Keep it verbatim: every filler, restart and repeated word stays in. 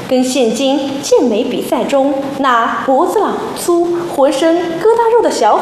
跟现今健美比赛中那脖子老粗、浑身疙瘩肉的小